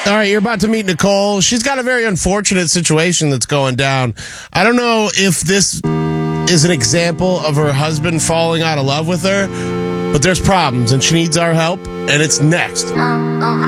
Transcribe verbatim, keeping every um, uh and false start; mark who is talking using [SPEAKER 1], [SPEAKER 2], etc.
[SPEAKER 1] All right, you're about to meet Nicole. She's got a very unfortunate situation that's going down. I don't know if this is an example of her husband falling out of love with her, but there's problems, and she needs our help, and it's next.